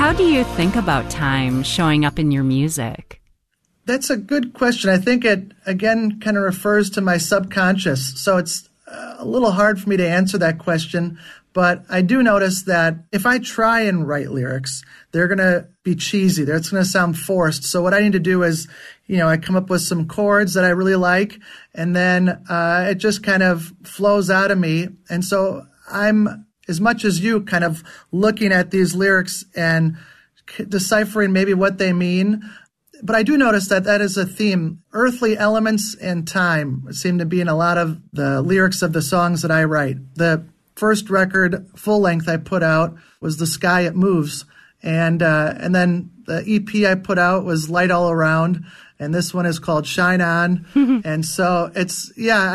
How do you think about time showing up in your music? That's a good question. I think it, again, kind of refers to my subconscious. So it's a little hard for me to answer that question. But I do notice that if I try and write lyrics, they're going to be cheesy. It's going to sound forced. So what I need to do is, I come up with some chords that I really like, and then it just kind of flows out of me. And so I'm, as much as you, kind of looking at these lyrics and deciphering maybe what they mean. But I do notice that that is a theme. Earthly elements and time seem to be in a lot of the lyrics of the songs that I write. The first record, full length, I put out was The Sky It Moves. And then the EP I put out was Light All Around. And this one is called Shine On. And so it's,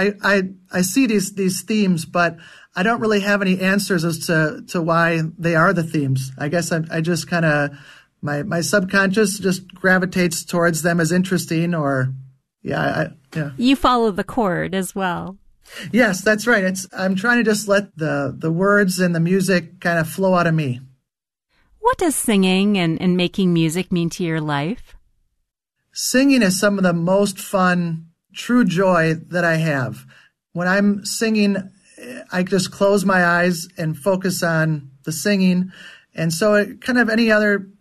I see these themes, but I don't really have any answers as to why they are the themes. I guess I just kind of, my subconscious just gravitates towards them as interesting, or, yeah. You follow the chord as well. Yes, that's right. I'm trying to just let the words and the music kind of flow out of me. What does singing and making music mean to your life? Singing is some of the most fun, true joy that I have. When I'm singing, I just close my eyes and focus on the singing. And so it kind of any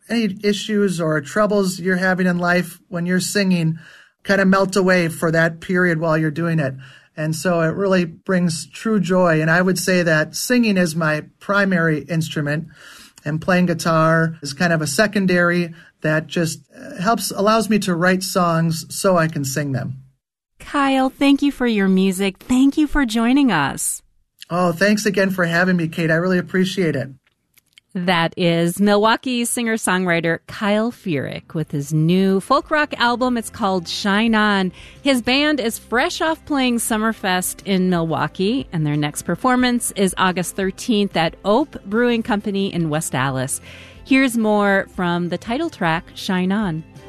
issues or troubles you're having in life when you're singing kind of melt away for that period while you're doing it. And so it really brings true joy. And I would say that singing is my primary instrument, and playing guitar is kind of a secondary that just allows me to write songs so I can sing them. Kyle, thank you for your music. Thank you for joining us. Oh, thanks again for having me, Kate. I really appreciate it. That is Milwaukee singer-songwriter Kyle Furyk with his new folk rock album. It's called Shine On. His band is fresh off playing Summerfest in Milwaukee, and their next performance is August 13th at Ope Brewing Company in West Allis. Here's more from the title track, Shine On.